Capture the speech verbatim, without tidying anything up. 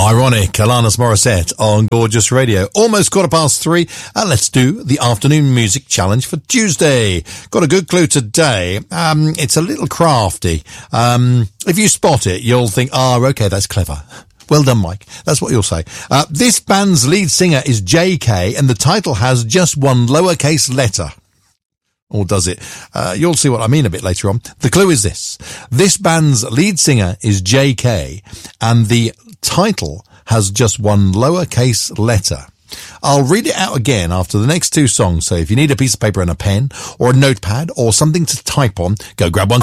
Ironic, Alanis Morissette on Gorgeous Radio. Almost quarter past three, and let's do the afternoon music challenge for Tuesday. Got a good clue today. Um, it's a little crafty. Um, if you spot it, you'll think, oh, okay, that's clever. Well done, Mike. That's what you'll say. Uh, this band's lead singer is J K, and the title has just one lowercase letter. Or does it? Uh, you'll see what I mean a bit later on. The clue is this. This band's lead singer is J K, and the title has just one lowercase letter. I'll read it out again after the next two songs, so if you need a piece of paper and a pen, or a notepad, or something to type on, go grab one.